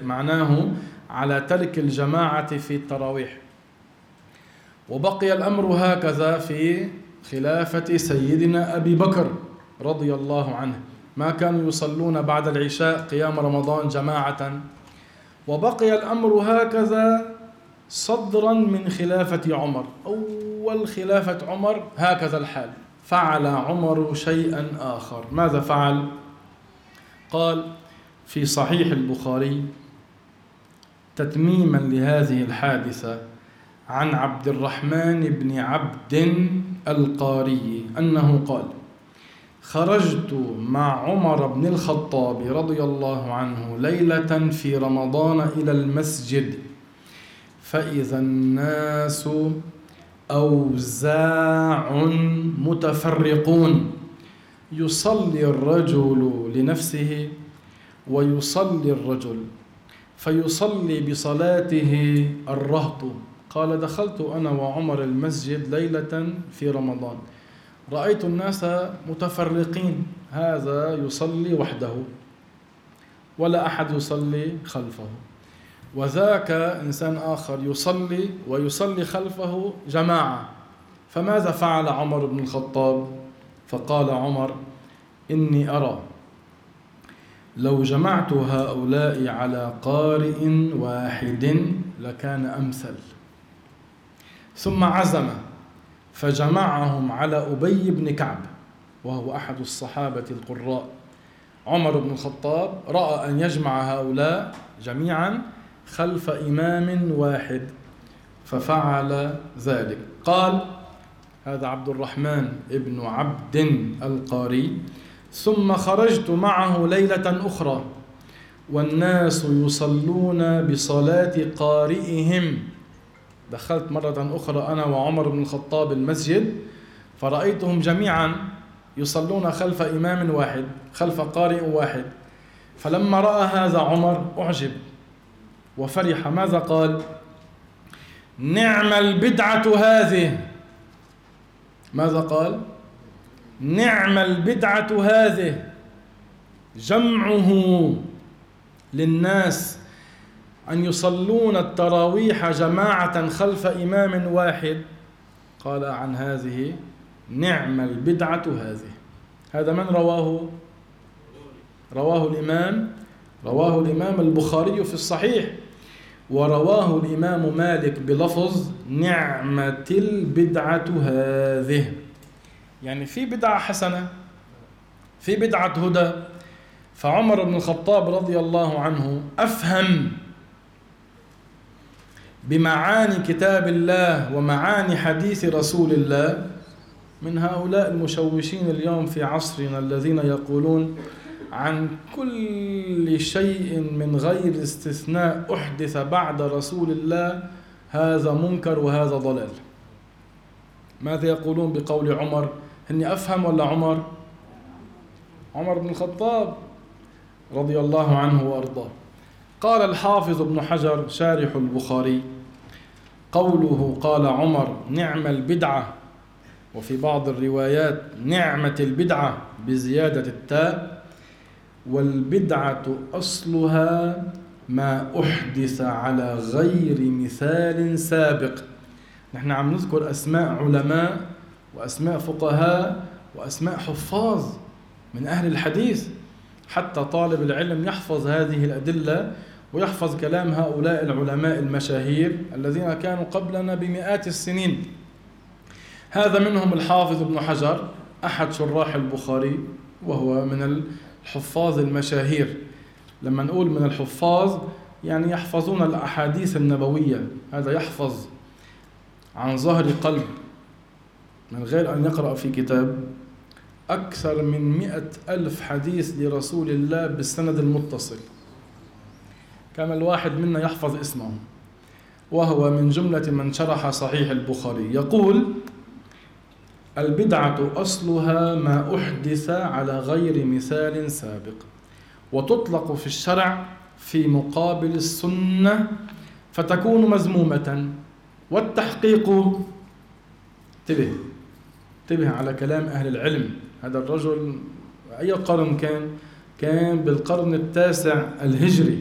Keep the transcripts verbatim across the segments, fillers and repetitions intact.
معناه على ترك الجماعة في التراويح. وبقي الأمر هكذا في خلافة سيدنا أبي بكر رضي الله عنه، ما كانوا يصلون بعد العشاء قيام رمضان جماعة. وبقي الأمر هكذا صدرا من خلافة عمر، أول خلافة عمر هكذا الحال. فعل عمر شيئا آخر. ماذا فعل؟ قال في صحيح البخاري تتميما لهذه الحادثة عن عبد الرحمن بن عبد القاري أنه قال: خرجت مع عمر بن الخطاب رضي الله عنه ليلة في رمضان إلى المسجد، فإذا الناس أوزاع متفرقون، يصلي الرجل لنفسه ويصلي الرجل، فيصلي بصلاته الرهط. قال: دخلت أنا وعمر المسجد ليلة في رمضان، رأيت الناس متفرقين، هذا يصلي وحده ولا أحد يصلي خلفه، وذاك إنسان آخر يصلي ويصلي خلفه جماعة. فماذا فعل عمر بن الخطاب؟ فقال عمر: إني أرى لو جمعت هؤلاء على قارئ واحد لكان أمثل. ثم عزم فجمعهم على أبي بن كعب، وهو أحد الصحابة القراء. عمر بن الخطاب رأى أن يجمع هؤلاء جميعا خلف إمام واحد ففعل ذلك. قال هذا عبد الرحمن ابن عبد القاري: ثم خرجت معه ليلة أخرى والناس يصلون بصلاة قارئهم. دخلت مرة أخرى أنا وعمر بن الخطاب المسجد فرأيتهم جميعا يصلون خلف إمام واحد، خلف قارئ واحد. فلما رأى هذا عمر أعجب وفرح. ماذا قال؟ نعم البدعة هذه. ماذا قال؟ نعم البدعة هذه، جمعه للناس أن يصلون التراويح جماعة خلف إمام واحد. قال عن هذه: نعم البدعة هذه. هذا من رواه؟ رواه الإمام رواه الإمام البخاري في الصحيح، ورواه الإمام مالك بلفظ: نعمة البدعة هذه. يعني في بدعة حسنة، في بدعة هدى. فعمر بن الخطاب رضي الله عنه أفهم بمعاني كتاب الله ومعاني حديث رسول الله من هؤلاء المشوشين اليوم في عصرنا الذين يقولون عن كل شيء من غير استثناء أحدث بعد رسول الله هذا منكر وهذا ضلال. ماذا يقولون بقول عمر؟ هني أفهم ولا عمر؟ عمر بن الخطاب رضي الله عنه وأرضاه. قال الحافظ ابن حجر شارح البخاري: قوله قال عمر نعم البدعة، وفي بعض الروايات نعمة البدعة بزيادة التاء، والبدعة أصلها ما أحدث على غير مثال سابق. نحن عم نذكر أسماء علماء وأسماء فقهاء وأسماء حفاظ من أهل الحديث، حتى طالب العلم يحفظ هذه الأدلة ويحفظ كلام هؤلاء العلماء المشاهير الذين كانوا قبلنا بمئات السنين. هذا منهم الحافظ ابن حجر أحد شراح البخاري، وهو من الحفاظ المشاهير. لما نقول من الحفاظ يعني يحفظون الأحاديث النبوية، هذا يحفظ عن ظهر قلب من غير أن يقرأ في كتاب أكثر من مئة ألف حديث لرسول الله بالسند المتصل، كما الواحد منا يحفظ اسمه، وهو من جملة من شرح صحيح البخاري. يقول البدعة أصلها ما أحدث على غير مثال سابق، وتطلق في الشرع في مقابل السنة فتكون مذمومة. والتحقيق، انتبه انتبه على كلام أهل العلم. هذا الرجل أي قرن كان؟ كان بالقرن التاسع الهجري،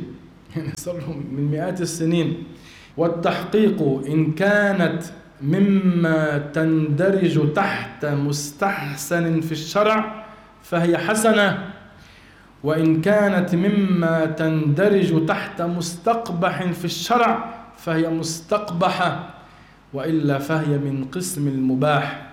يعني صار من مئات السنين. والتحقيق إن كانت مما تندرج تحت مستحسن في الشرع فهي حسنة، وإن كانت مما تندرج تحت مستقبح في الشرع فهي مستقبحة، وإلا فهي من قسم المباح،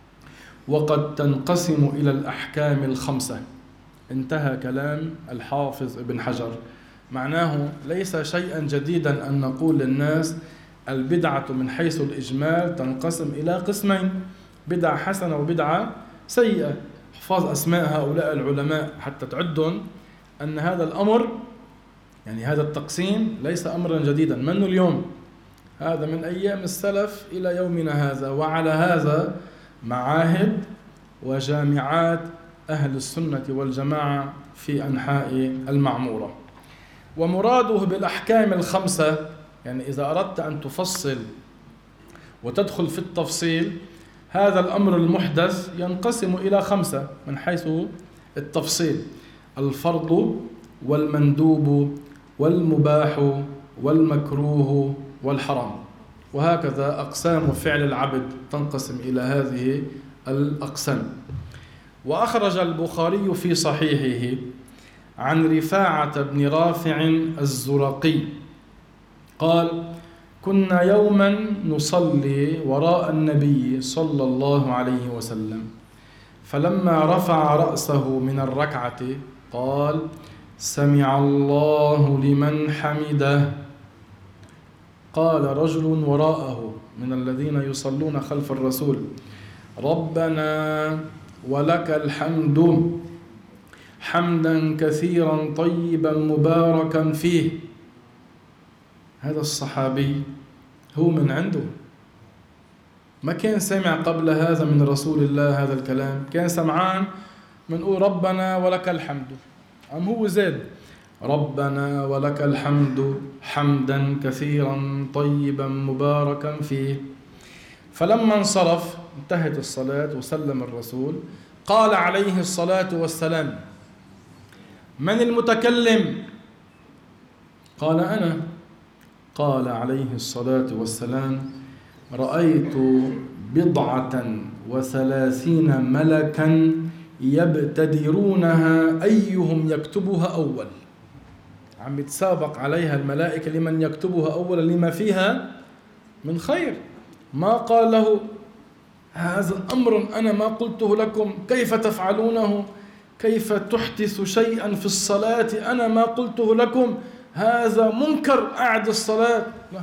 وقد تنقسم إلى الأحكام الخمسة. انتهى كلام الحافظ ابن حجر. معناه ليس شيئا جديدا أن نقول للناس البدعة من حيث الإجمال تنقسم إلى قسمين: بدعة حسنة وبدعة سيئة. احفظ أسماء هؤلاء العلماء حتى تعدهم أن هذا الأمر، يعني هذا التقسيم ليس أمرا جديدا منه اليوم، هذا من أيام السلف إلى يومنا هذا. وعلى هذا معاهد وجامعات أهل السنة والجماعة في أنحاء المعمورة. ومراده بالأحكام الخمسة، يعني إذا أردت أن تفصل وتدخل في التفصيل، هذا الأمر المحدث ينقسم إلى خمسة من حيث التفصيل: الفرض والمندوب والمباح والمكروه والحرام. وهكذا أقسام فعل العبد تنقسم إلى هذه الأقسام. وأخرج البخاري في صحيحه عن رفاعة بن رافع الزرقي قال: كنا يوما نصلي وراء النبي صلى الله عليه وسلم، فلما رفع رأسه من الركعة قال: سمع الله لمن حمده. قال رجل وراءه من الذين يصلون خلف الرسول: ربنا ولك الحمد حمدا كثيرا طيبا مباركا فيه. هذا الصحابي هو من عنده، ما كان سمع قبل هذا من رسول الله هذا الكلام، كان سمعان منقول ربنا ولك الحمد، أم هو زاد ربنا ولك الحمد حمدا كثيرا طيبا مباركا فيه. فلما انصرف انتهت الصلاة وسلم الرسول، قال عليه الصلاة والسلام: من المتكلم؟ قال: أنا. قال عليه الصلاة والسلام: رأيت بضعة وثلاثين ملكا يبتدرونها أيهم يكتبها أول. عم يتسابق عليها الملائكة لمن يكتبها أولا لما فيها من خير. ما قال له: هذا أمر أنا ما قلته لكم، كيف تفعلونه؟ كيف تحدث شيئا في الصلاة أنا ما قلته لكم؟ هذا منكر، أعد الصلاة. لا،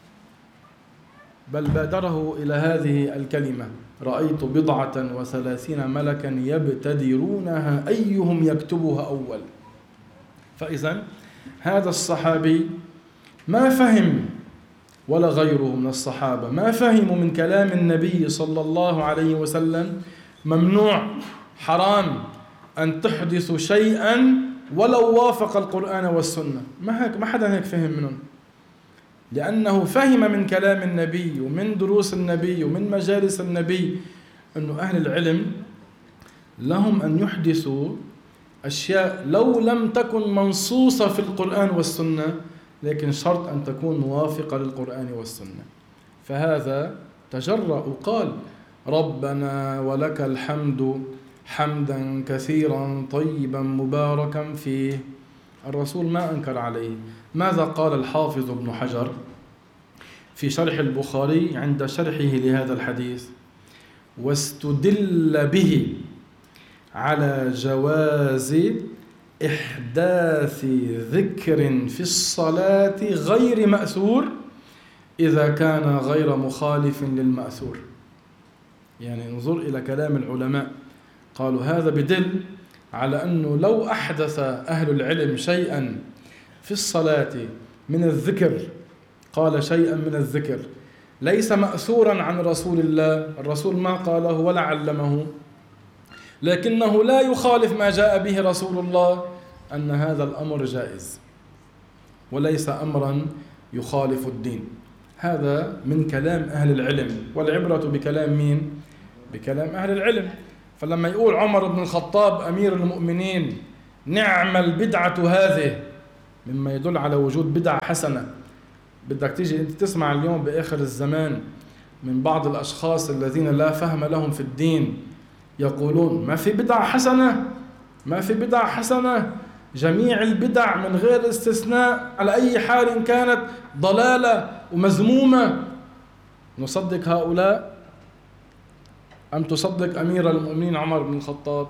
بل بادره إلى هذه الكلمة: رأيت بضعة وثلاثين ملكا يبتدرونها أيهم يكتبها أول. فإذا هذا الصحابي ما فهم، ولا غيره من الصحابة ما فهموا من كلام النبي صلى الله عليه وسلم ممنوع حرام أن تحدث شيئا ولو وافق القرآن والسنة. ما هيك، ما حدا هيك فهم منهم، لأنه فهم من كلام النبي ومن دروس النبي ومن مجالس النبي أنه أهل العلم لهم أن يحدثوا أشياء لو لم تكن منصوصة في القرآن والسنة، لكن شرط أن تكون موافقة للقرآن والسنة. فهذا تجرأ وقال: ربنا ولك الحمد حمدا كثيرا طيبا مباركا فيه. الرسول ما أنكر عليه. ماذا قال الحافظ ابن حجر في شرح البخاري عند شرحه لهذا الحديث؟ واستدل به على جواز إحداث ذكر في الصلاة غير مأثور إذا كان غير مخالف للمأثور. يعني انظر إلى كلام العلماء، قالوا هذا بدل على أنه لو أحدث أهل العلم شيئا في الصلاة من الذكر، قال شيئا من الذكر ليس مأثورا عن رسول الله، الرسول ما قاله ولا علمه، لكنه لا يخالف ما جاء به رسول الله، أن هذا الأمر جائز وليس أمرا يخالف الدين. هذا من كلام أهل العلم، والعبرة بكلام مين؟ بكلام أهل العلم. فلما يقول عمر بن الخطاب أمير المؤمنين: نعم البدعة هذه، مما يدل على وجود بدع حسنة. بدك تيجي أنت تسمع اليوم بآخر الزمان من بعض الأشخاص الذين لا فهم لهم في الدين يقولون ما في بدع حسنة، ما في بدع حسنة، جميع البدع من غير استثناء على أي حال كانت ضلالة ومذمومة. نصدق هؤلاء أم تصدق أمير المؤمنين عمر بن الخطاب؟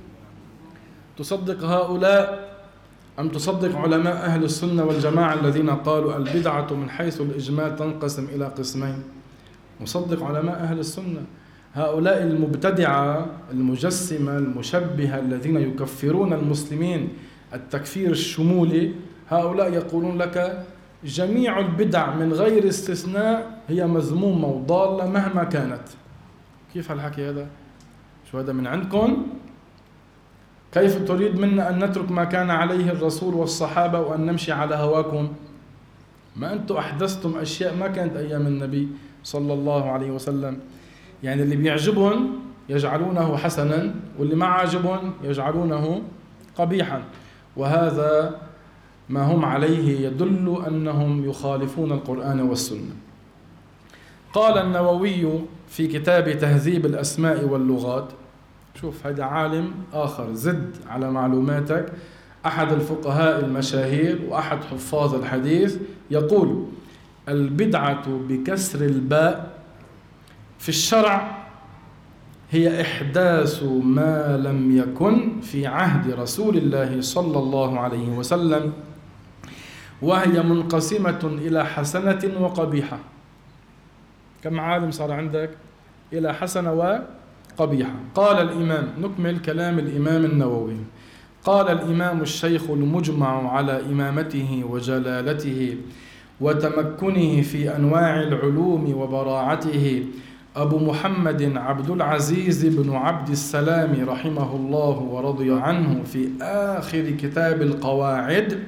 تصدق هؤلاء أم تصدق علماء أهل السنة والجماعة الذين قالوا البدعة من حيث الإجمال تنقسم إلى قسمين؟ نصدق علماء أهل السنة. هؤلاء المبتدعة المجسمة المشبهة الذين يكفرون المسلمين التكفير الشمولي، هؤلاء يقولون لك جميع البدع من غير استثناء هي مذمومة وضالة مهما كانت. كيف هالحكي هذا؟ شو هذا من عندكم؟ كيف تريد منا أن نترك ما كان عليه الرسول والصحابة وأن نمشي على هواكم؟ ما أنتم أحدثتم أشياء ما كانت أيام النبي صلى الله عليه وسلم. يعني اللي بيعجبهم يجعلونه حسنا، واللي ما عاجبهم يجعلونه قبيحا، وهذا ما هم عليه يدل أنهم يخالفون القرآن والسنة. قال النووي في كتاب تهذيب الأسماء واللغات، شوف هذا عالم آخر زد على معلوماتك، أحد الفقهاء المشاهير وأحد حفاظ الحديث، يقول البدعة بكسر الباء في الشرع هي إحداث ما لم يكن في عهد رسول الله صلى الله عليه وسلم، وهي منقسمة إلى حسنة وقبيحة. كم عالم صار عندك؟ إلى حسنة وقبيحة. قال الإمام، نكمل كلام الإمام النووي، قال الإمام الشيخ المجمع على إمامته وجلالته وتمكنه في أنواع العلوم وبراعته أبو محمد عبد العزيز بن عبد السلام رحمه الله ورضي عنه في آخر كتاب القواعد: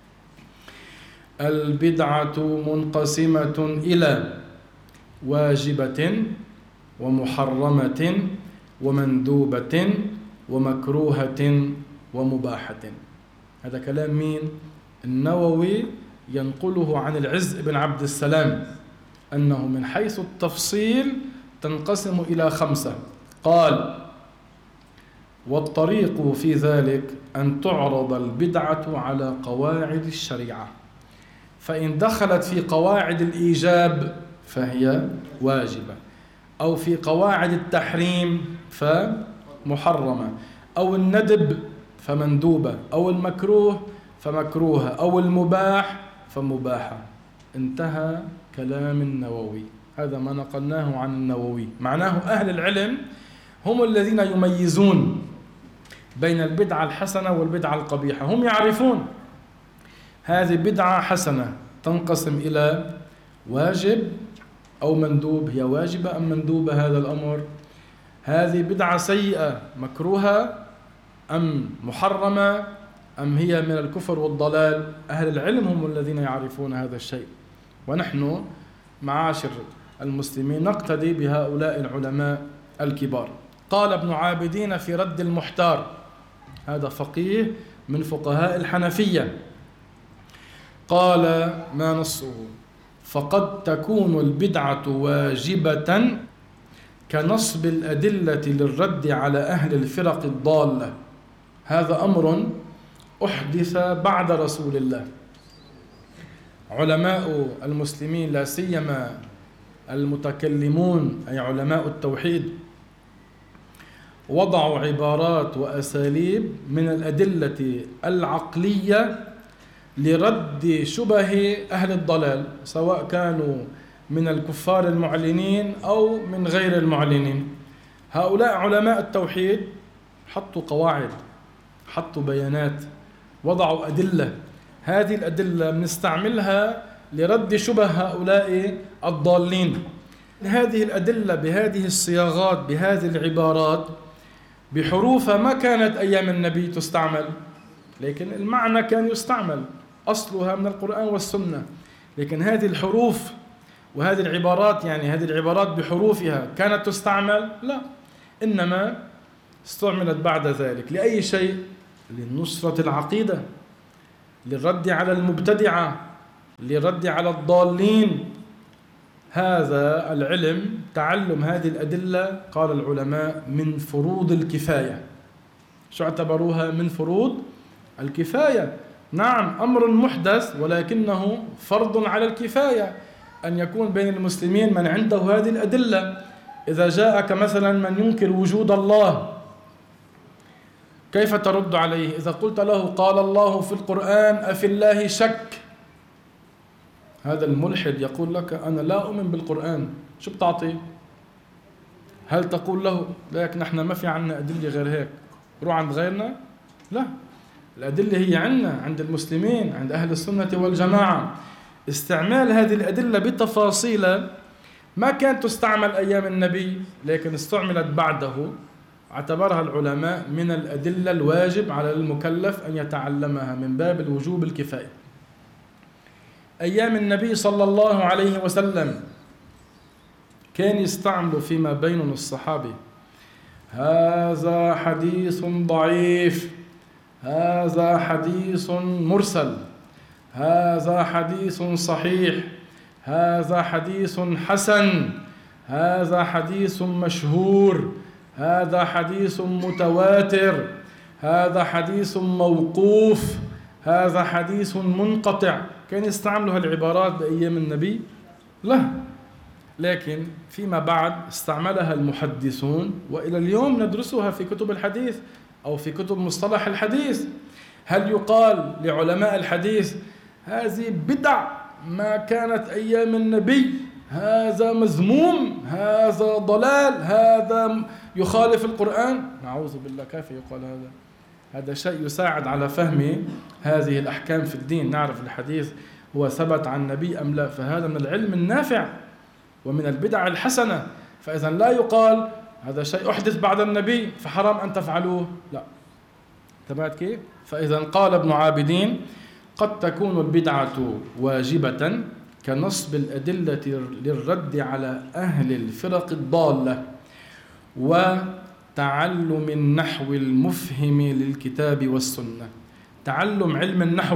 البدعة منقسمة إلى واجبة ومحرمة ومندوبة ومكروهة ومباحة. هذا كلام مين؟ النووي ينقله عن العز بن عبد السلام أنه من حيث التفصيل تنقسم إلى خمسة. قال: والطريق في ذلك أن تعرض البدعة على قواعد الشريعة، فإن دخلت في قواعد الإيجاب فهي واجبة، أو في قواعد التحريم فمحرمة، أو الندب فمندوبة، أو المكروه فمكروهة، أو المباح فمباحة. انتهى كلام النووي. هذا ما نقلناه عن النووي. معناه أهل العلم هم الذين يميزون بين البدعة الحسنة والبدعة القبيحة. هم يعرفون هذه بدعة حسنة تنقسم إلى واجب أو مندوب، هي واجبة أم مندوبة هذا الأمر؟ هذه بدعة سيئة مكروهة أم محرمة أم هي من الكفر والضلال؟ أهل العلم هم الذين يعرفون هذا الشيء، ونحن معاشر المسلمين نقتدي بهؤلاء العلماء الكبار. قال ابن عابدين في رد المحتار، هذا فقيه من فقهاء الحنفية، قال: ما نصه؟ فقد تكون البدعة واجبة كنصب الأدلة للرد على أهل الفرق الضالة. هذا أمر أحدث بعد رسول الله. علماء المسلمين لا سيما المتكلمون أي علماء التوحيد وضعوا عبارات وأساليب من الأدلة العقلية لرد شبه أهل الضلال، سواء كانوا من الكفار المعلنين أو من غير المعلنين. هؤلاء علماء التوحيد حطوا قواعد، حطوا بيانات، وضعوا أدلة. هذه الأدلة بنستعملها لرد شبه هؤلاء الضالين. هذه الأدلة بهذه الصياغات بهذه العبارات بحروف ما كانت أيام النبي تستعمل، لكن المعنى كان يستعمل، أصلها من القرآن والسنة. لكن هذه الحروف وهذه العبارات، يعني هذه العبارات بحروفها كانت تستعمل؟ لا، إنما استعملت بعد ذلك لأي شيء؟ لنصرة العقيدة، للرد على المبتدعة، للرد على الضالين. هذا العلم، تعلم هذه الأدلة، قال العلماء من فروض الكفاية. شو اعتبروها؟ من فروض الكفاية. نعم، أمر محدث ولكنه فرض على الكفاية أن يكون بين المسلمين من عنده هذه الأدلة. إذا جاءك مثلا من ينكر وجود الله، كيف ترد عليه؟ إذا قلت له قال الله في القرآن أفي الله شك، هذا الملحد يقول لك أنا لا أؤمن بالقرآن، شو بتعطي؟ هل تقول له لكن نحن ما في عنا أدلة غير هيك، روح عند غيرنا؟ لا، الأدلة هي عنا، عند المسلمين، عند أهل السنة والجماعة. استعمال هذه الأدلة بتفاصيل ما كانت تستعمل أيام النبي لكن استعملت بعده، اعتبرها العلماء من الأدلة الواجب على المكلف أن يتعلمها من باب الوجوب الكفاية. أيام النبي صلى الله عليه وسلم كان يستعملوا فيما بينهم الصحابة هذا حديث ضعيف، هذا حديث مرسل، هذا حديث صحيح، هذا حديث حسن، هذا حديث مشهور، هذا حديث متواتر، هذا حديث موقوف، هذا حديث منقطع. كان يستعملوا هالعبارات بأيام النبي؟ لا، لكن فيما بعد استعملها المحدثون، وإلى اليوم ندرسها في كتب الحديث أو في كتب مصطلح الحديث. هل يقال لعلماء الحديث هذه بدع ما كانت أيام النبي، هذا مذموم، هذا ضلال، هذا يخالف القرآن؟ نعوذ بالله، كيف يقال هذا؟ هذا شيء يساعد على فهم هذه الأحكام في الدين، نعرف الحديث هو ثبت عن النبي أم لا. فهذا من العلم النافع ومن البدع الحسنة. فإذا لا يقال هذا شيء أحدث بعد النبي فحرام أن تفعلوه، لا. تبعت كيف؟ فإذا قال ابن عابدين قد تكون البدعة واجبة كنصب الأدلة للرد على أهل الفرق الضالة وتعلم النحو المفهم للكتاب والسنة. تعلم علم النحو،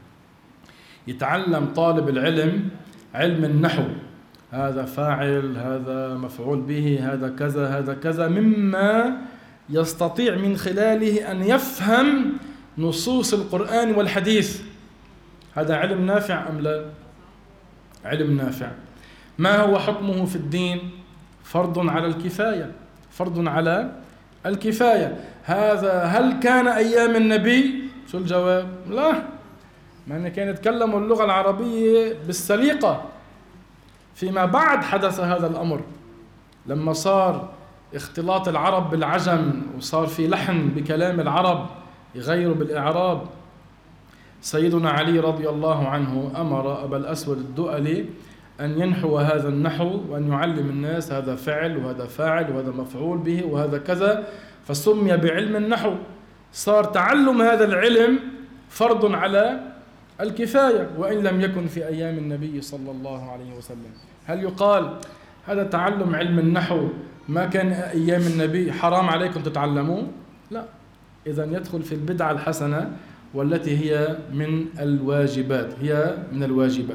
يتعلم طالب العلم علم النحو، هذا فاعل، هذا مفعول به، هذا كذا، هذا كذا، مما يستطيع من خلاله أن يفهم نصوص القرآن والحديث. هذا علم نافع أم لا؟ علم نافع. ما هو حكمه في الدين؟ فرض على الكفاية، فرض على الكفاية. هذا هل كان أيام النبي؟ شو الجواب؟ لا، ما كان يتكلموا اللغة العربية بالسليقة. فيما بعد حدث هذا الأمر لما صار اختلاط العرب بالعجم وصار في لحن بكلام العرب يغيروا بالإعراب. سيدنا علي رضي الله عنه أمر أبا الأسود الدؤلي أن ينحو هذا النحو وأن يعلم الناس هذا فعل وهذا فاعل وهذا مفعول به وهذا كذا، فسمي بعلم النحو. صار تعلم هذا العلم فرض على الكفاية وإن لم يكن في أيام النبي صلى الله عليه وسلم. هل يقال هذا تعلم علم النحو ما كان أيام النبي حرام عليكم تتعلموه؟ لا. إذن يدخل في البدعة الحسنة والتي هي من الواجبات، هي من الواجبات.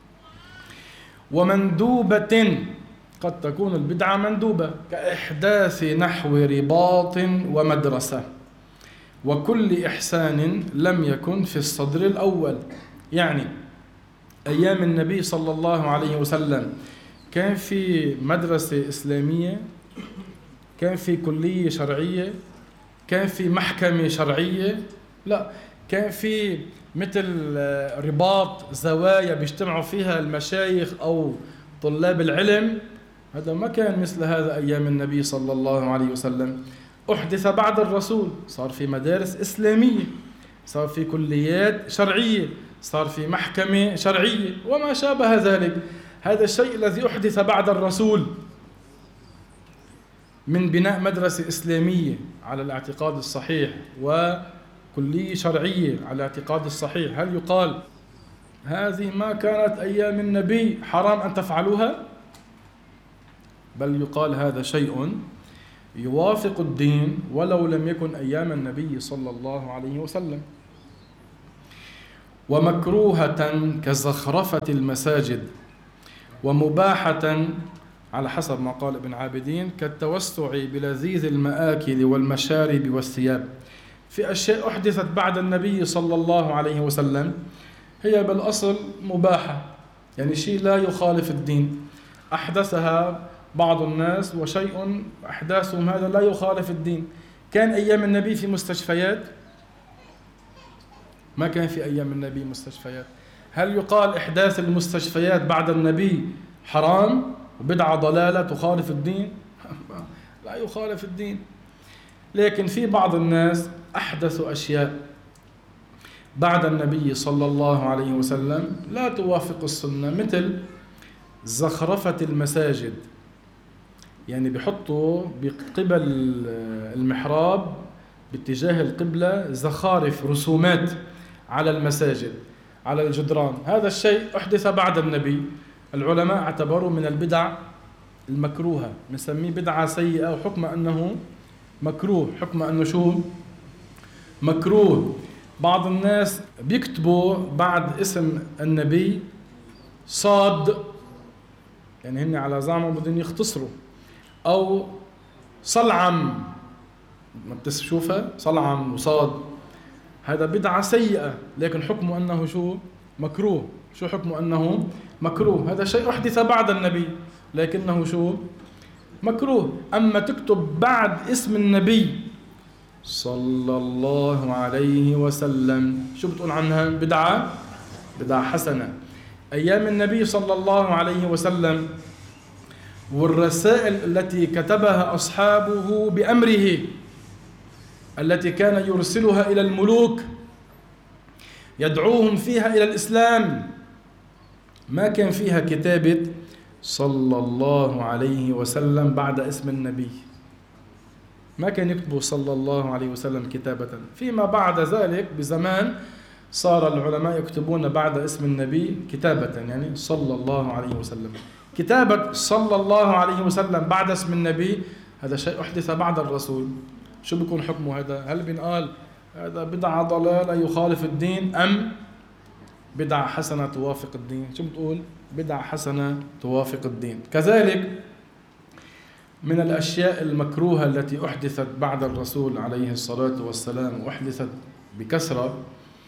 ومندوبة، قد تكون البدعة مندوبة كإحداث نحو رباط ومدرسة وكل إحسان لم يكن في الصدر الأول. يعني أيام النبي صلى الله عليه وسلم كان في مدرسة إسلامية، كان في كلية شرعية، كان في محكمة شرعية؟ لا، كان في مثل رباط زوايا بيجتمعوا فيها المشايخ أو طلاب العلم. هذا ما كان مثل هذا أيام النبي صلى الله عليه وسلم. أحدث بعد الرسول، صار في مدارس إسلامية، صار في كليات شرعية، صار في محكمة شرعية وما شابه ذلك. هذا الشيء الذي أحدث بعد الرسول من بناء مدرسة إسلامية على الاعتقاد الصحيح وكلية شرعية على الاعتقاد الصحيح، هل يقال هذه ما كانت أيام النبي حرام أن تفعلوها؟ بل يقال هذا شيء يوافق الدين ولو لم يكن أيام النبي صلى الله عليه وسلم. ومكروهة كزخرفة المساجد، ومباحة على حسب ما قال ابن عابدين كالتوسع بلذيذ المآكل والمشارب والثياب. في أشياء أحدثت بعد النبي صلى الله عليه وسلم هي بالأصل مباحة، يعني شيء لا يخالف الدين، أحدثها بعض الناس وشيء أحداثهم هذا لا يخالف الدين. كان أيام النبي في مستشفيات؟ ما كان في أيام النبي مستشفيات. هل يقال إحداث المستشفيات بعد النبي حرام وبدعة ضلالة تخالف الدين؟ لا يخالف الدين. لكن في بعض الناس أحدثوا أشياء بعد النبي صلى الله عليه وسلم لا توافق السنة، مثل زخرفة المساجد، يعني بيحطوا بقبل المحراب باتجاه القبلة زخارف، رسومات على المساجد على الجدران. هذا الشيء أحدث بعد النبي، العلماء اعتبروا من البدع المكروهة، نسميه بدعة سيئة وحكم أنه مكروه، حكم أنه شو مكروه. بعض الناس بيكتبوا بعد اسم النبي صاد، يعني هن على زعمهم بدهم يختصروا، أو صلعم، ما بتشوفها صلعم وصاد، هذا بدعة سيئة، لكن حكمه أنه شو مكروه. شو حكمه أنه مكروه؟ هذا شيء أحدث بعد النبي لكنه شو مكروه. أما تكتب بعد اسم النبي صلى الله عليه وسلم، شو بتقول عنها؟ بدعة بدعة حسنة. أيام النبي صلى الله عليه وسلم والرسائل التي كتبها أصحابه بأمره، التي كان يرسلها إلى الملوك يدعوهم فيها إلى الإسلام، ما كان فيها كتابة صلى الله عليه وسلم بعد اسم النبي، ما كان يكتبوا صلى الله عليه وسلم كتابة. فيما بعد ذلك بزمان صار العلماء يكتبون بعد اسم النبي كتابة، يعني صلى الله عليه وسلم. كتابة صلى الله عليه وسلم بعد اسم النبي هذا شيء أحدث بعد الرسول. شو بيكون حكمه هذا؟ هل بنقال هذا بدعة ضلالة يخالف الدين، أم بدعة حسنة توافق الدين؟ شو بتقول؟ بدعة حسنة توافق الدين. كذلك من الأشياء المكروهة التي أحدثت بعد الرسول عليه الصلاة والسلام وأحدثت بكثرة،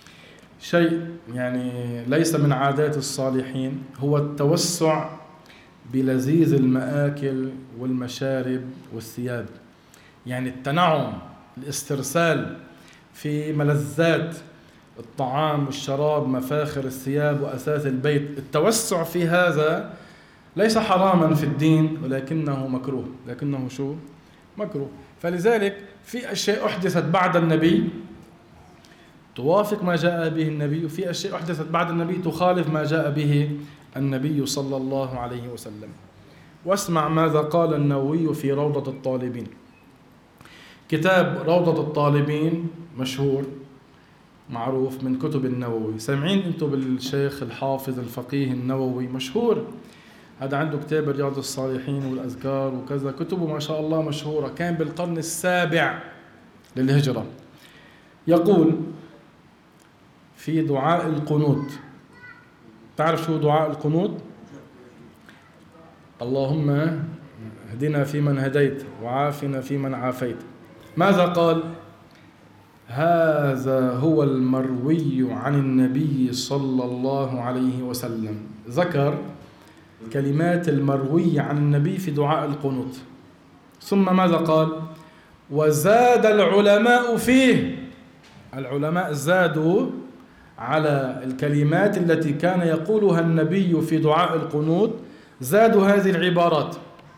شيء يعني ليس من عادات الصالحين، هو التوسع بلذيذ المآكل والمشارب والثياب، يعني التنعم، الاسترسال في ملذات الطعام والشراب، مفاخر الثياب وأثاث البيت. التوسع في هذا ليس حراما في الدين، ولكنه مكروه، لكنه شو مكروه. فلذلك في أشياء أحدثت بعد النبي توافق ما جاء به النبي، وفي أشياء أحدثت بعد النبي تخالف ما جاء به النبي صلى الله عليه وسلم. واسمع ماذا قال النووي في روضة الطالبين. كتاب روضة الطالبين مشهور معروف من كتب النووي، سامعين انتم بالشيخ الحافظ الفقيه النووي مشهور، هذا عنده كتاب رياض الصالحين والأذكار وكذا، كتبه ما شاء الله مشهورة، كان بالقرن السابع للهجرة. يقول في دعاء القنوت، تعرف شو دعاء القنوت؟ اللهم اهدنا فيمن هديت وعافنا فيمن عافيت. ماذا قال؟ هذا هو المروي عن النبي صلى الله عليه وسلم. ذكر كلمات المروي عن النبي في دعاء القنوت، ثم ماذا قال؟ وزاد العلماء فيه، العلماء زادوا على الكلمات التي كان يقولها النبي في دعاء القنوت، زادوا هذه العبارات: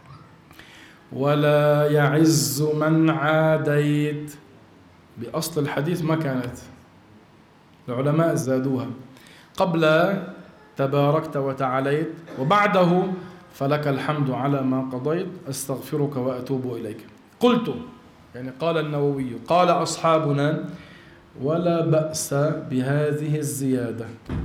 ولا يعز من عاديت. بأصل الحديث ما كانت، العلماء زادوها. قبل تباركت وتعاليت، وبعده فلك الحمد على ما قضيت، أستغفرك وأتوب إليك. قلت، يعني قال النووي، قال أصحابنا: ولا بأس بهذه الزيادة،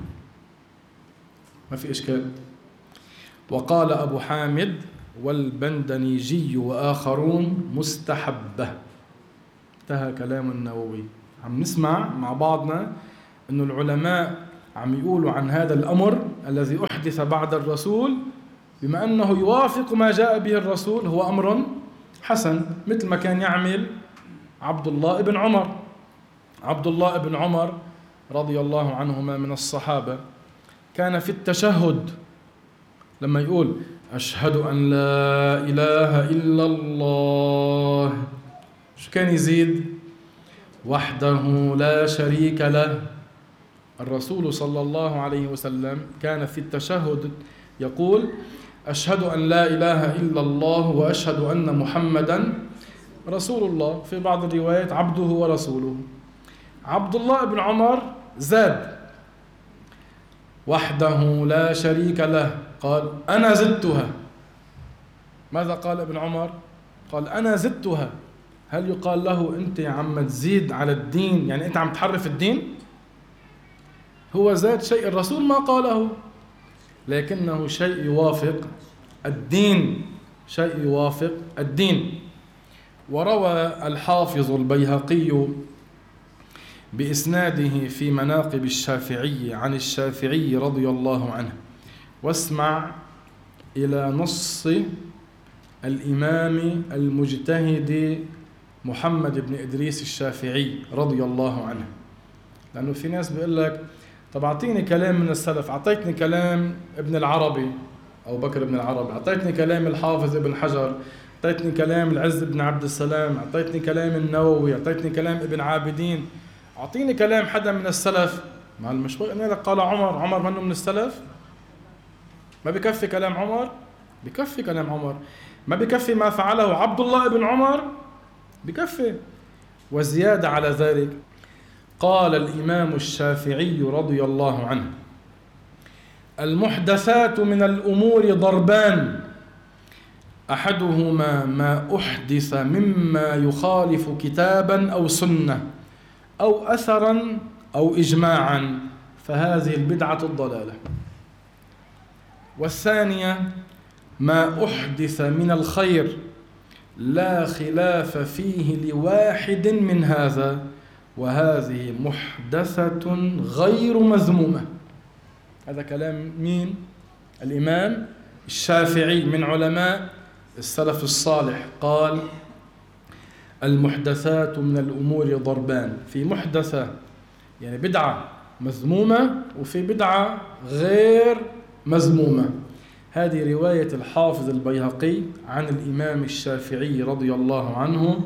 ما في إشكال. وقال أبو حامد والبندنيجي وآخرون: مستحبة. انتهى كلام النووي. عم نسمع مع بعضنا أن العلماء عم يقولوا عن هذا الأمر الذي أحدث بعد الرسول بما أنه يوافق ما جاء به الرسول هو أمر حسن، مثل ما كان يعمل عبد الله بن عمر. عبد الله بن عمر رضي الله عنهما من الصحابة كان في التشهد لما يقول أشهد أن لا إله إلا الله، شو كان يزيد؟ وحده لا شريك له. الرسول صلى الله عليه وسلم كان في التشهد يقول أشهد أن لا إله إلا الله وأشهد أن محمدا رسول الله، في بعض الروايات عبده ورسوله. عبد الله بن عمر زاد وحده لا شريك له، قال أنا زدتها. ماذا قال ابن عمر؟ قال أنا زدتها. هل يقال له أنت عم تزيد على الدين، يعني أنت عم تحرف الدين؟ هو زاد شيء الرسول ما قاله، لكنه شيء يوافق الدين، شيء يوافق الدين. وروى الحافظ البيهقي بإسناده في مناقب الشافعي عن الشافعي رضي الله عنه، واسمع إلى نص الإمام المجتهد محمد بن إدريس الشافعي رضي الله عنه. لأنه في ناس بيقول لك طب أعطيني كلام من السلف، أعطيتني كلام ابن العربي أو بكر بن العربي، أعطيتني كلام الحافظ ابن حجر، أعطيتني كلام العز بن عبد السلام، أعطيتني كلام النووي، أعطيتني كلام ابن عابدين، أعطيني كلام حدا من السلف. ما المشوار أنا لك قال عمر، عمر منه من السلف؟ ما بكفي كلام عمر؟ بكفي كلام عمر. ما بكفي ما فعله عبد الله بن عمر؟ بكفي. وزيادة على ذلك قال الإمام الشافعي رضي الله عنه المحدثات من الأمور ضربان، أحدهما ما أحدث مما يخالف كتابا أو سنة أو أثرا أو إجماعا فهذه البدعة الضلالة، والثانية ما أحدث من الخير لا خلاف فيه لواحد من هذا وهذه محدثة غير مذمومة. هذا كلام مين؟ الإمام الشافعي من علماء السلف الصالح. قال المحدثات من الأمور ضربان، في محدثة يعني بدعة مذمومة وفي بدعة غير مذمومة. هذه رواية الحافظ البيهقي عن الإمام الشافعي رضي الله عنه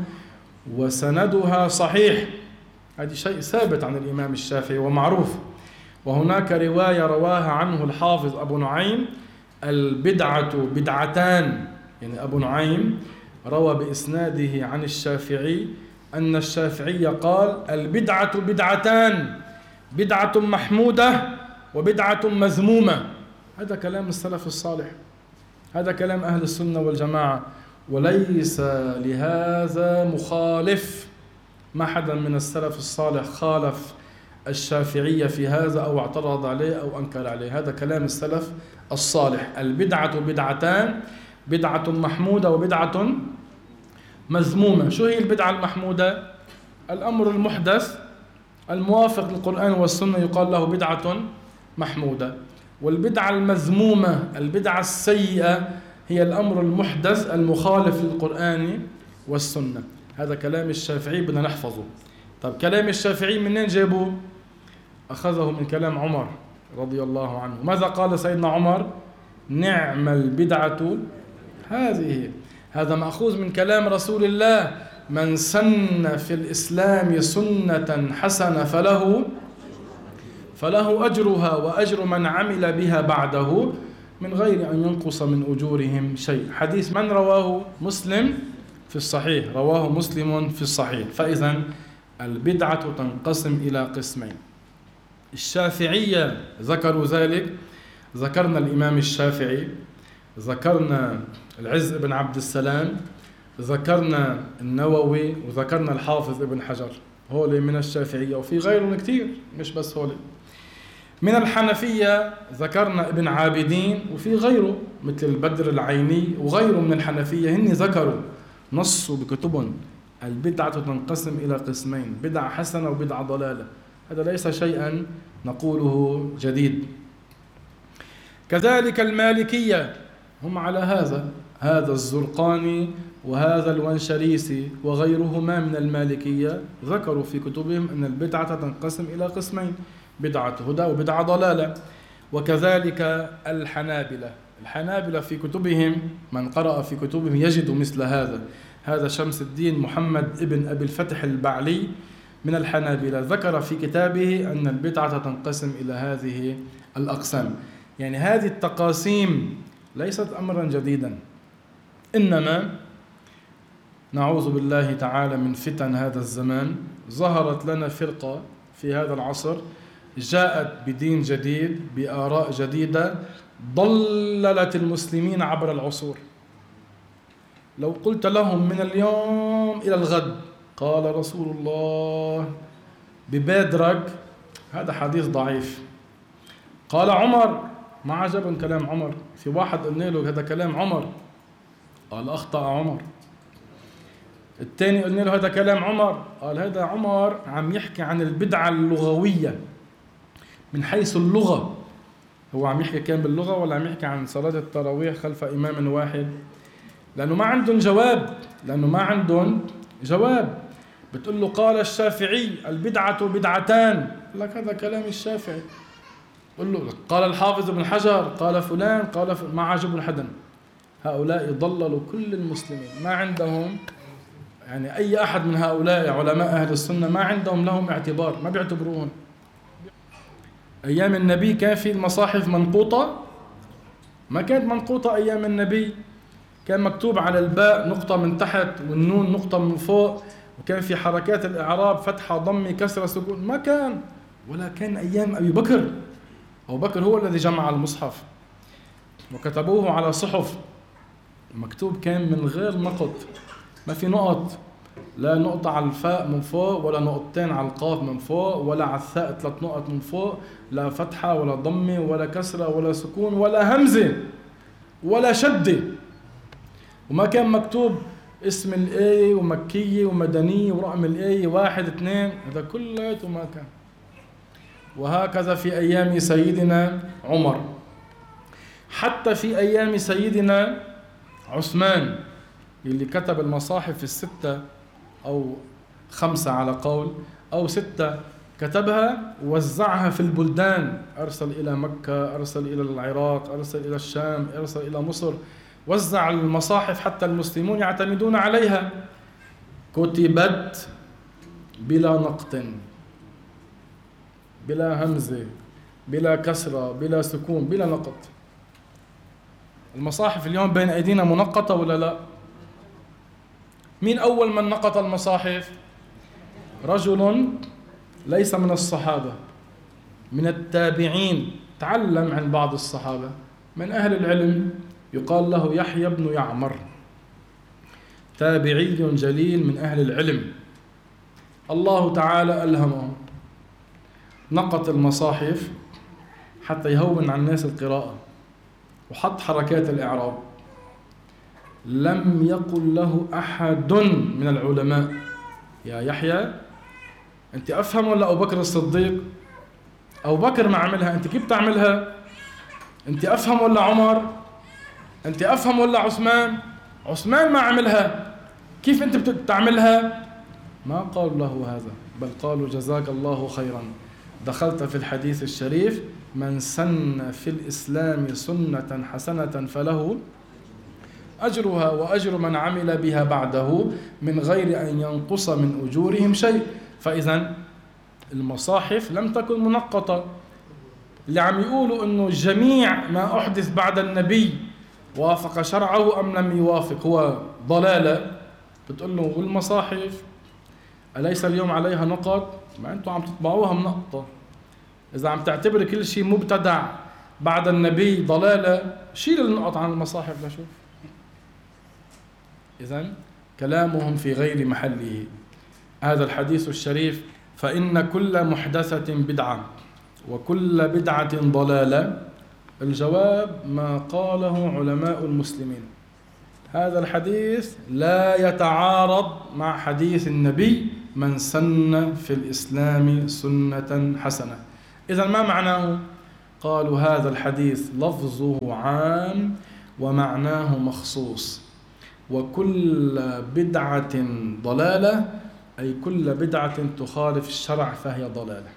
وسندها صحيح، هذا شيء ثابت عن الإمام الشافعي ومعروف. وهناك رواية رواها عنه الحافظ أبو نعيم البدعة بدعتان، يعني أبو نعيم روى بإسناده عن الشافعي أن الشافعي قال البدعة بدعتان، بدعة محمودة وبدعة مذمومة. هذا كلام السلف الصالح، هذا كلام أهل السنة والجماعة، وليس لهذا مخالف. ما حدا من السلف الصالح خالف الشافعية في هذا أو اعترض عليه أو أنكر عليه. هذا كلام السلف الصالح. البدعة بدعتان، بدعة محمودة وبدعة مذمومة. شو هي البدعة المحمودة؟ الأمر المحدث الموافق للقرآن والسنة يقال له بدعة محمودة. والبدعة المذمومة البدعة السيئة هي الأمر المحدث المخالف للقرآن والسنة. هذا كلام الشافعي بدنا نحفظه. طب كلام الشافعي منين جابوه؟ أخذه من كلام عمر رضي الله عنه. ماذا قال سيدنا عمر؟ نعم البدعة هذه. هذا مأخوذ من كلام رسول الله من سن في الإسلام سنة حسنة فله فله أجرها وأجر من عمل بها بعده من غير أن ينقص من أجورهم شيء. حديث من رواه؟ مسلم في الصحيح، رواه مسلم في الصحيح. فإذا البدعة تنقسم إلى قسمين. الشافعية ذكروا ذلك، ذكرنا الإمام الشافعي، ذكرنا العز بن عبد السلام، ذكرنا النووي، وذكرنا الحافظ ابن حجر. هولي من الشافعية، وفي غيرهم كتير مش بس هولي. من الحنفية ذكرنا ابن عابدين، وفي غيره مثل البدر العيني وغيره من الحنفية. هن ذكروا نصوا بكتبهم البدعة تنقسم إلى قسمين، بدعة حسنة وبدعة ضلالة. هذا ليس شيئا نقوله جديد. كذلك المالكية هم على هذا، هذا الزرقاني وهذا الونشريسي وغيرهما من المالكية ذكروا في كتبهم أن البدعة تنقسم إلى قسمين: بدعة هدى وبدعة ضلالة. وكذلك الحنابلة، الحنابلة في كتبهم من قرأ في كتبهم يجد مثل هذا. هذا شمس الدين محمد ابن أبي الفتح البعلي من الحنابلة ذكر في كتابه أن البدعة تنقسم إلى هذه الأقسام. يعني هذه التقاسيم ليست أمرا جديدا، إنما نعوذ بالله تعالى من فتن هذا الزمان. ظهرت لنا فرقة في هذا العصر جاءت بدين جديد بآراء جديدة ضللت المسلمين عبر العصور. لو قلت لهم من اليوم إلى الغد قال رسول الله ببادرك، هذا حديث ضعيف. قال عمر، ما عجبهم كلام عمر. في واحد قلنا له هذا كلام عمر، قال أخطأ عمر. الثاني قلنا له هذا كلام عمر، قال هذا عمر عم يحكي عن البدعة اللغوية من حيث اللغة. هو عم يحكي كان باللغة ولا عم يحكي عن صلاة التراويح خلف إمام واحد؟ لأنه ما عندهم جواب، لأنه ما عندهم جواب. بتقول له قال الشافعي البدعة بدعتان، لك هذا كلام الشافعي. قل له قال الحافظ ابن حجر، قال فلان، قال فلان. ما عجبهم حدا. هؤلاء ضللوا كل المسلمين، ما عندهم يعني أي أحد من هؤلاء علماء أهل السنة ما عندهم لهم اعتبار، ما بيعتبروهم. أيام النبي كان في المصاحف منقوطة؟ ما كانت منقوطة أيام النبي. كان مكتوب على الباء نقطة من تحت والنون نقطة من فوق، وكان في حركات الإعراب فتحة ضمة كسرة سكون. ما كان، ولا كان أيام أبي بكر. أبو بكر هو الذي جمع المصحف وكتبوه على صحف، مكتوب كان من غير نقط، ما في نقط، لا نقطة على الفاء من فوق ولا نقطتين على القاف من فوق ولا على الثاء ثلاث نقط من فوق، لا فتحة ولا ضمة ولا كسرة ولا سكون ولا همزة ولا شدة. وما كان مكتوب اسم الآية ومكية ومدنية ورقم الآية واحد اثنين، هذا كله ما كان. وهكذا في أيام سيدنا عمر، حتى في أيام سيدنا عثمان اللي كتب المصاحف الستة أو خمسة على قول أو ستة، كتبها ووزعها في البلدان، أرسل إلى مكة، أرسل إلى العراق، أرسل إلى الشام، أرسل إلى مصر، وزع المصاحف حتى المسلمون يعتمدون عليها. كتبت بلا نقط، بلا همزة، بلا كسرة، بلا سكون، بلا نقط. المصاحف اليوم بين أيدينا منقطة ولا لا؟ مين أول من نقط المصاحف؟ رجل ليس من الصحابة، من التابعين، تعلم عن بعض الصحابة من أهل العلم، يقال له يحيى بن يعمر، تابعي جليل من أهل العلم، الله تعالى ألهمه، نقط المصاحف حتى يهون على الناس القراءة وحط حركات الإعراب. لم يقل له أحد من العلماء يا يحيى أنت أفهم ولا أبو بكر الصديق؟ أبو بكر ما عملها، أنت كيف تعملها؟ أنت أفهم ولا عمر؟ أنت أفهم ولا عثمان؟ عثمان ما عملها، كيف أنت بتعملها؟ ما قالوا له هذا، بل قالوا جزاك الله خيرا، دخلت في الحديث الشريف من سن في الإسلام سنة حسنة فله أجرها وأجر من عمل بها بعده من غير أن ينقص من أجورهم شيء. فإذا المصاحف لم تكن منقطة. اللي عم يقولوا أنه جميع ما أحدث بعد النبي وافق شرعه أم لم يوافق هو ضلالة. بتقول له والمصاحف أليس اليوم عليها نقط؟ ما أنتم عم تطبعوها منقطة. إذا عم تعتبر كل شيء مبتدع بعد النبي ضلالة، شيل النقط عن المصاحف لشوف. إذن كلامهم في غير محله. هذا الحديث الشريف فإن كل محدثة بدعة وكل بدعة ضلالة، الجواب ما قاله علماء المسلمين. هذا الحديث لا يتعارض مع حديث النبي من سن في الإسلام سنة حسنة. إذن ما معناه؟ قالوا هذا الحديث لفظه عام ومعناه مخصوص، وكل بدعة ضلالة، أي كل بدعة تخالف الشرع فهي ضلالة.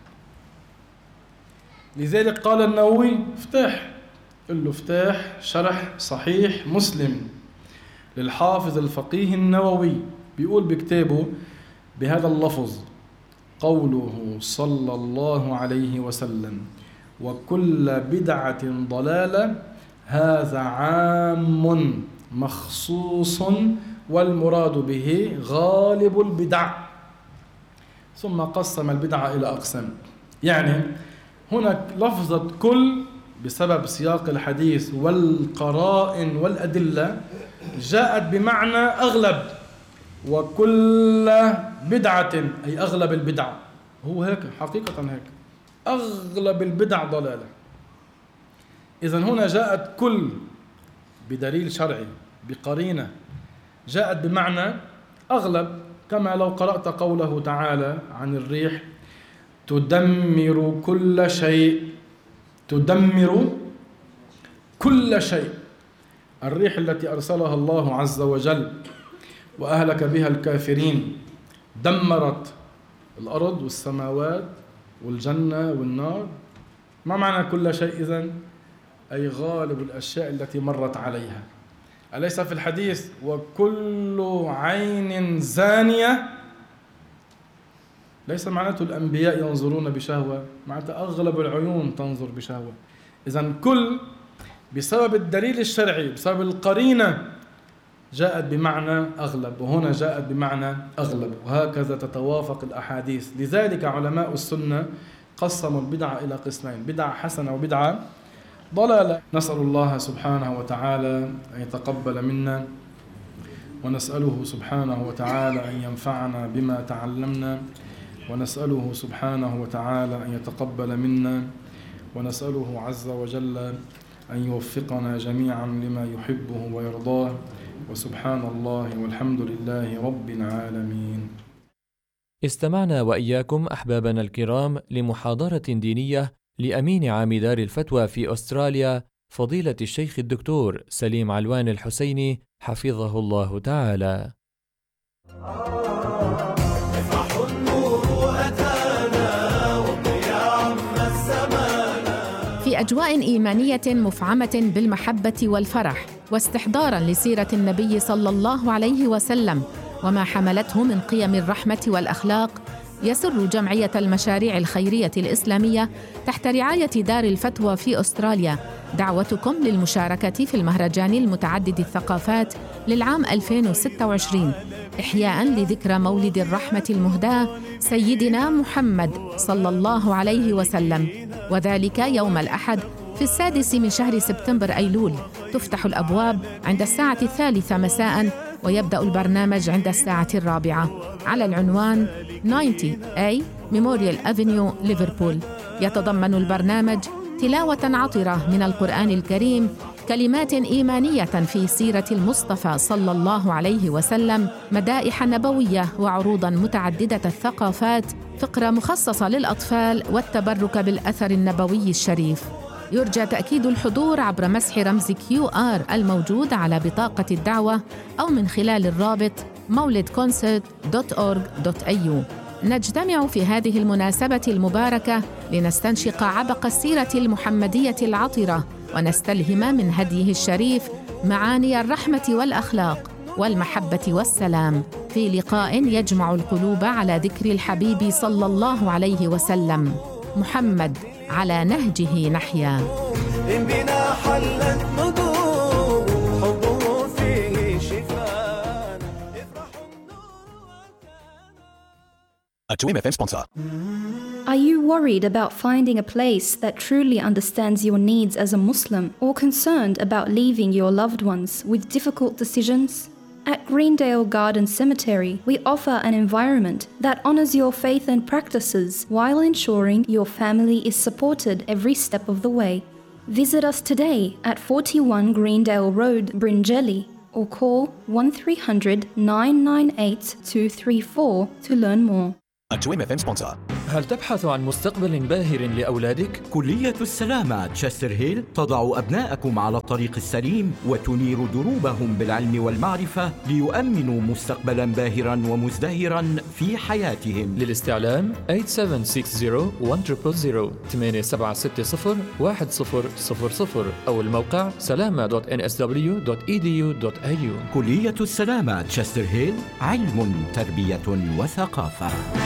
لذلك قال النووي افتح، قل له افتح شرح صحيح مسلم للحافظ الفقيه النووي، بيقول بكتابه بهذا اللفظ: قوله صلى الله عليه وسلم وكل بدعة ضلالة، هذا عام مخصوص والمراد به غالب البدع. ثم قسم البدعة إلى أقسام. يعني هناك لفظة كل بسبب سياق الحديث والقرائن والأدلة جاءت بمعنى أغلب، وكل بدعة أي أغلب البدع. هو هيك حقيقة، هيك أغلب البدع ضلالة. إذن هنا جاءت كل بدليل شرعي بقرينة جاءت بمعنى أغلب، كما لو قرأت قوله تعالى عن الريح: تدمر كل شيء، تدمر كل شيء. الريح التي أرسلها الله عز وجل وأهلك بها الكافرين دمرت الأرض والسماوات والجنة والنار. ما معنى كل شيء إذن؟ أي غالب الأشياء التي مرت عليها. أليس في الحديث وكل عين زانية؟ ليس معناته الأنبياء ينظرون بشهوة، معناته أغلب العيون تنظر بشهوة. إذن كل بسبب الدليل الشرعي، بسبب القرينة، جاءت بمعنى أغلب، وهنا جاءت بمعنى أغلب، وهكذا تتوافق الأحاديث. لذلك علماء السنة قسموا البدعة إلى قسمين: بدعة حسنة وبدعة ضلالة. نسأل الله سبحانه وتعالى أن يتقبل منا، ونسأله سبحانه وتعالى أن ينفعنا بما تعلمنا، ونسأله سبحانه وتعالى أن يتقبل منا، ونسأله عز وجل أن يوفقنا جميعا لما يحبه ويرضاه. وسبحان الله والحمد لله رب العالمين. استمعنا وإياكم أحبابنا الكرام لمحاضرة دينية لأمين عام دار الفتوى في أستراليا، فضيلة الشيخ الدكتور سليم علوان الحسيني حفظه الله تعالى. في أجواء إيمانية مفعمة بالمحبة والفرح، واستحضاراً لسيرة النبي صلى الله عليه وسلم وما حملته من قيم الرحمة والأخلاق، يسر جمعية المشاريع الخيرية الإسلامية تحت رعاية دار الفتوى في أستراليا دعوتكم للمشاركة في المهرجان المتعدد الثقافات للعام ألفين وستة وعشرين، إحياءً لذكرى مولد الرحمة المهداة سيدنا محمد صلى الله عليه وسلم، وذلك يوم الأحد في السادس من شهر سبتمبر أيلول. تفتح الأبواب عند الساعة الثالثة مساءً، ويبدأ البرنامج عند الساعة الرابعة على العنوان تسعين إيه ميموريال أفينيو ليفربول. يتضمن البرنامج تلاوة عطرة من القرآن الكريم، كلمات إيمانية في سيرة المصطفى صلى الله عليه وسلم، مدائح نبوية، وعروضاً متعددة الثقافات، فقرة مخصصة للأطفال، والتبرك بالأثر النبوي الشريف. يرجى تأكيد الحضور عبر مسح رمز كيو آر الموجود على بطاقة الدعوة أو من خلال الرابط مولد كونسرت دوت أورغ دوت إيه يو. نجتمع في هذه المناسبة المباركة لنستنشق عبق السيرة المحمدية العطرة، ونستلهم من هديه الشريف معاني الرحمة والأخلاق والمحبة والسلام، في لقاء يجمع القلوب على ذكر الحبيب صلى الله عليه وسلم. محمد على نهجه نحيا. إن بنا حلت نضوء حبه فيه شفاء. A two M F M sponsor. Are you worried about finding a place that truly understands your needs as a Muslim, or concerned about leaving your loved ones with difficult decisions? At Greendale Garden Cemetery, we offer an environment that honors your faith and practices while ensuring your family is supported every step of the way. Visit us today at forty-one Greendale Road, Bringelly, or call one three hundred nine nine eight two three four to learn more. A two M F M sponsor. هل تبحث عن مستقبل باهر لأولادك؟ كلية السلامة تشستر هيل تضع أبناءكم على الطريق السليم وتنير دروبهم بالعلم والمعرفة ليؤمنوا مستقبلا باهرا ومزدهرا في حياتهم. للاستعلام ثمانية سبعة ستة صفر واحد صفر صفر ثمانية سبعة ستة صفر واحد صفر صفر صفر أو الموقع سلامة دوت إن إس دبليو دوت إي دي يو دوت إيه يو. كلية السلامة تشستر هيل، علم، تربية وثقافة.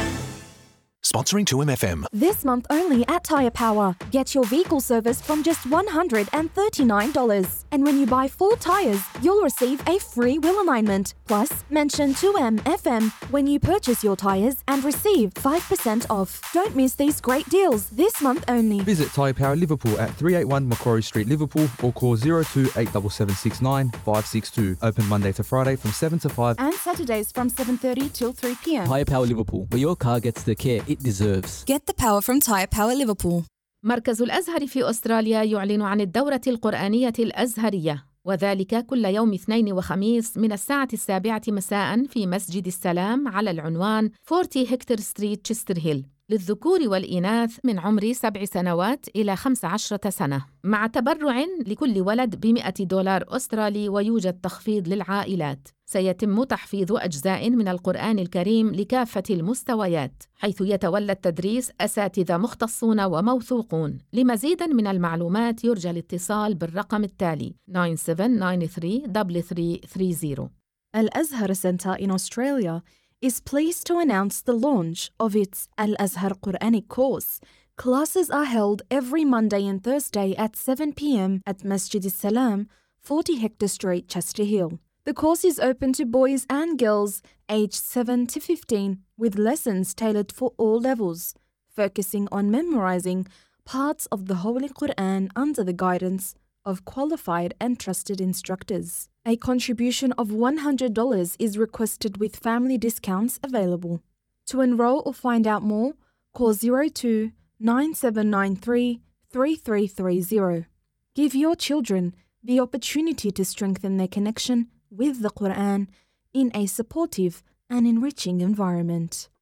Sponsoring two M F M. This month only at Tyre Power. Get your vehicle service from just one hundred thirty-nine dollars. And when you buy four tyres, you'll receive a free wheel alignment. Plus, mention two M F M when you purchase your tyres and receive five percent off. Don't miss these great deals this month only. Visit Tyre Power Liverpool at three eighty-one Macquarie Street, Liverpool, or call zero two eight seven seven six nine five six two. Open Monday to Friday from seven to five. And Saturdays from seven thirty till three p m. Tyre Power Liverpool, where your car gets the care it deserves. Get the power from Tyre Power Liverpool. مركز الأزهر في أستراليا يعلن عن الدورة القرآنية الأزهرية، وذلك كل يوم اثنين وخميس من الساعة السابعة مساء في مسجد السلام على العنوان أربعين هكتور ستريت تشستر هيل، للذكور والإناث من عمر سبع سنوات إلى خمس عشرة سنة، مع تبرع لكل ولد بمئة دولار أسترالي، ويوجد تخفيض للعائلات. سيتم تحفيظ أجزاء من القرآن الكريم لكافة المستويات، حيث يتولى التدريس أساتذة مختصون وموثوقون. لمزيد من المعلومات يرجى الاتصال بالرقم التالي nine seven nine three three three three zero. Al-Azhar Centre in Australia is pleased to announce the launch of its Al-Azhar Quranic course. Classes are held every Monday and Thursday at seven p m at Masjid al-Salam, forty Hector Street, Chester Hill. The course is open to boys and girls aged seven to fifteen, with lessons tailored for all levels, focusing on memorizing parts of the Holy Quran under the guidance of qualified and trusted instructors. A contribution of one hundred dollars is requested with family discounts available. To enroll or find out more, call zero two nine seven nine three three three three zero. Give your children the opportunity to strengthen their connection with the Quran in a supportive and enriching environment.